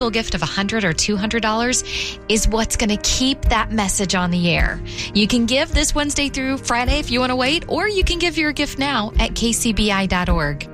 gift of $100 or $200 is what's going to keep that message on the air. You can give this Wednesday through Friday if you want to wait, or you can give your gift now at kcbi.org.